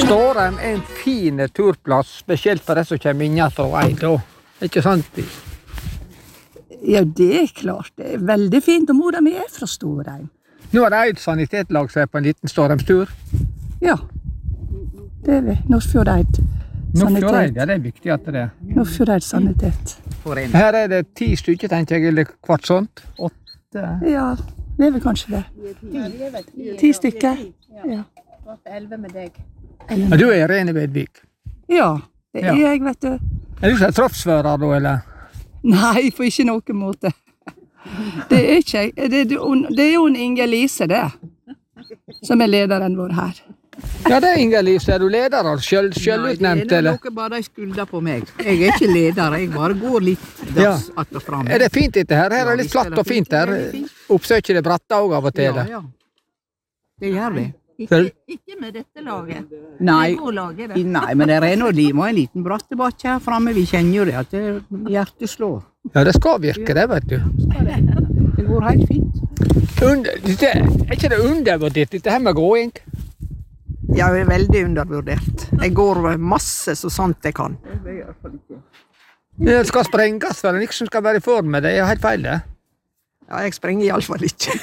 Stårheim en fin turplass, spesielt for de som kommer inn fra Eid. Ikke sant? Ja, det klart. Det veldig fint, og mora mi fra Stårheim. Nå har Eid sanitetlag seg på en liten Stårheimstur. Ja, det vi. Nordfjordeid Nordfjordeid, ja, det viktig at det Nordfjordeid sanitet. Her det 10 stykker, tenker jeg, eller kvart sånt. 8. Ja, det er vel kanskje det. 10 stykker. Ja. 11 med deg. Ja, du Irene Vedvik. Ja, det jeg, vet du. Du som troppsfører da, eller? Nei, på ikke noen måte. Det ikke jeg. Det jo en Inger Lise, det. Som lederen vår her. Ja, det Inger Lise. Er du leder, selvutnevnt, eller? Nei, det bare de skulder på meg. Jeg ikke leder, jeg bare går litt dass att og fram. Er det fint dette her? Her det litt flatt og fint her. Oppsøker det bratta også av og til? Ja. Det gjør vi. Ikke med dette laget. Nei, laget, det. nei, men det er noe en liten brattebakke her fremme. Vi kjenner jo det, at hjertet slår. Ja, det skal virke det, vet du. Det går helt fint. Er ikke det undervurdert, dette her med gåing? Ja, det er veldig undervurdert. Jeg går masse så sant jeg kan. Det skal sprenges, for det er ikke som skal være i form med det. Det er helt feil, det. Ja, jeg sprenger i alle fall ikke.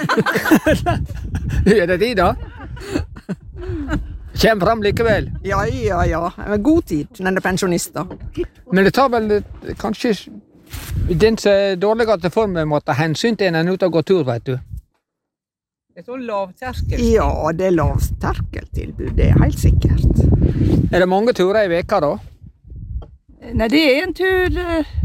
Er det de da? Kjem fram likevel. Ja. God tid når det er pensjonister. Men det tar vel kanskje den som er dårligere til formen må ta hensyn til en enn ute og gå tur, vet du. Det er sånn lavterskel. Ja, det er lavterskeltilbud, det er helt sikkert. Er det mange turer i veka da? Nei, det er en tur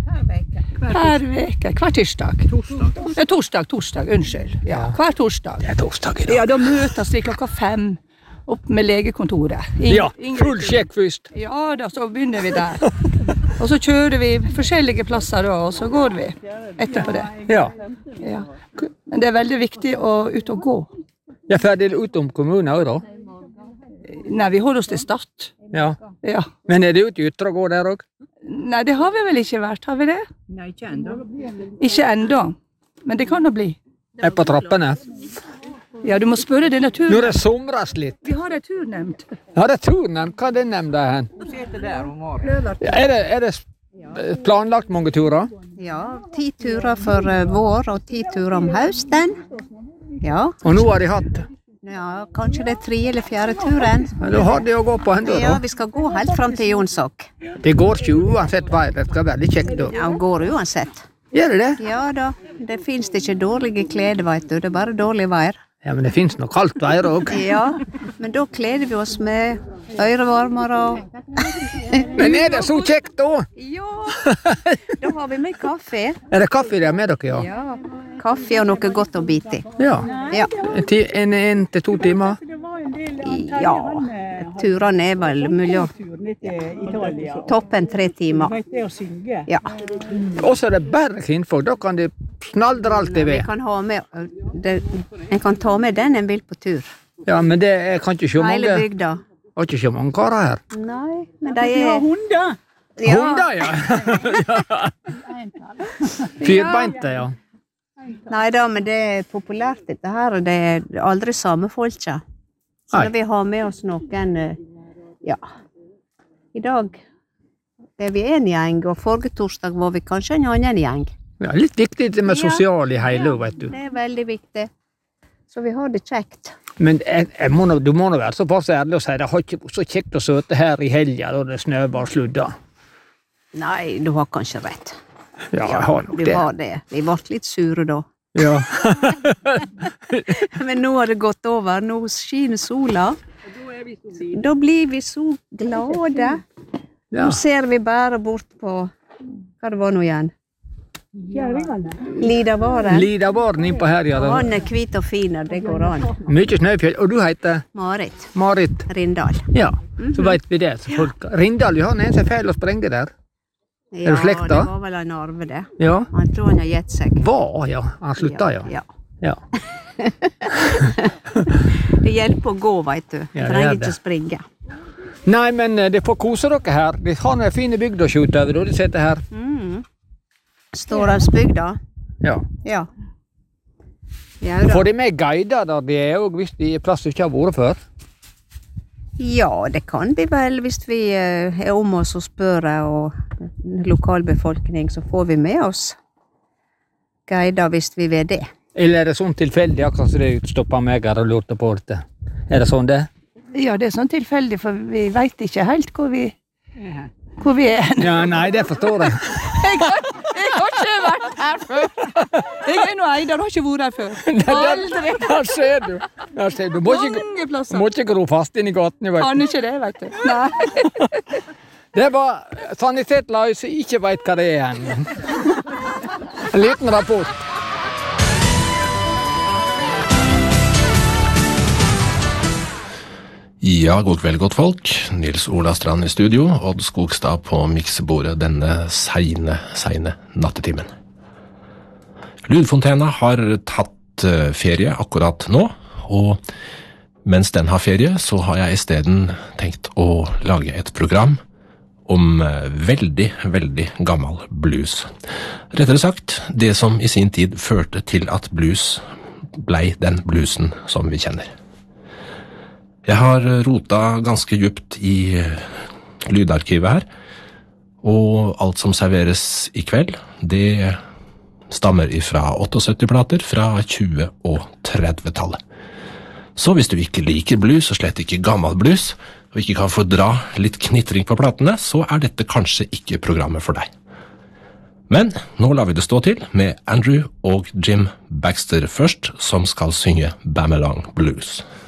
hver veke. Hver tirsdag. Torsdag, unnskyld. Ja, hver torsdag. Det er torsdag i dag. Ja, da møtes vi klokka 5 opp med legekontoret. Full sjekk først. Ja, da så begynner vi der. Og så kjører vi forskjellige plasser da, og så går vi etterpå det. Ja. Men det er veldig viktig å ut og gå. Jeg er ferdig utom kommunen også da? Nei, vi holder oss til Start. Ja. Ja. Men er det ute i ytre å gå der også? Nei, det har vi vel ikke vært, har vi det? Nei, ikke enda. Ikke enda, men det kan det bli. Er på trappene? Ja, du må spørre denne turen. Nå det somres litt. Vi har en turnemnd. Ja, det er turnemnd. Hva er det nemnda hen? Ja, er det planlagt mange turer? Ja, 10 turer for vår og 10 turer om høsten. Ja. Og nå har de hatt? Ja, kanskje det er 3. eller 4. turen. Men da har de å gå på enda da. Ja, vi skal gå helt frem til Jonsok. Det går ikke uansett vei, det skal være litt kjekt da. Ja, går uansett. Gjør det det? Ja da, det finnes ikke dårlige klede, vet du, det er bare dårlig vær. Ja, men det finnes noe kaldt vær også. Ja, men da kleder vi oss med ørevarmer og... Men er det så kjekt da? Ja, da har vi med kaffe. Er det kaffe der med dere, ja? Ja, kaffe og noe godt å bite i. Ja. Ja. 1 til 2 timer? Ja, turene er vel mulig. Toppen 3 timer. Ja. Og så er det bare kvinnfolk, da kan de snaldre alt de Vi ved. kan ha med, en kan ta med den en vil på tur. Ja, men det er kan ikke så Hele mange. bygda. Har ikke så mange karer her. Nei, men de er... Hunder! Ja. Hunder, ja. Firbeinte, ja. Nei da, men det er populært dette her, og det er aldri samme folka. Så Nei. da vi har med oss noen, ja, i dag er vi en gjeng, og forrige torsdag var vi kanskje en annen gjeng. Ja, litt viktig det med sosial i hele, vet du. Det er veldig viktig. Så vi har det kjekt. Men du må nå være så pass ærlig og si det har ikke vært så kjekt å søte her i helga da det snøver og sludder. Nei, du har kanskje rett. Ja, jeg har nok Vi det. var det. Vi ble litt sure da. Ja. Men nå har det gått over. Nå skiner sola. Da blir vi så glade. Ja. Nå ser vi bare bort på, hva det var nå igjen? Lidavaren. Lidavaren innpå her, ja. Og han er hvit og fin, det går an. Mye snøfjell. Og du heter? Marit Marit. Rindal. Ja, så vet vi det. Så folk... Rindal, ja, han er en som er feil å sprenge der. Ja, du slekt, da? det var vel en arve det. Ja. Han tror han har gitt seg. Ja. Han slutta, ja. Ja. Ja. Det hjelper å gå, vet du. Ja, det Trenger er det. ikke springe. Nei, men de får kose dere her. De har noen fine bygd å skjute over, da de sitter her. Stårheimsbygda. Ja. Ja. Ja Så da. får de med guider der de er, og hvis de er plass de ikke har vært før. Ja, det kan vi vel hvis vi om oss og spør og lokalbefolkning, så får vi med oss guider hvis vi vil det. Eller er det sånn tilfeldig, akkurat som det stoppet meg her og lurte på det? Er det sånn det? Ja, det er sånn tilfeldig, for vi vet ikke helt hvor vi er. Ja, nei, det forstår jeg. Jeg har ikke vært her før. Jeg nå Eidar, har ikke vært her før. Aldri. Der ser du. Der ser du. Mange plasser. Må ikke gro fast inn i gaten, vet du. Kan ikke det, vet du. Nei. Det var Sanitetsløy som ikke vet hva det er ennå. En liten rapport. Ja, god kveld, godt folk. Nils Ola Strand i studio, Odd Skogstad på miksebordet denne seine nattetimen. Lydfontena har tatt ferie akkurat nå, og mens den har ferie, så har jeg i stedet tenkt å lage et program om veldig, veldig gammel blues. Rettere sagt, det som i sin tid førte til at blues blei den bluesen som vi kjenner. Jeg har rota ganske djupt i lydarkivet her, og alt som serveres i kveld, det stammer ifra 78-plater fra 20- og 30-tallet. Så hvis du ikke liker blues, og slett ikke gammel blues, og ikke kan fordra litt knitring på platene, så er dette kanskje ikke programmet for deg. Men nå lar vi det stå til med Andrew og Jim Baxter først, som skal synge Bam Along Blues.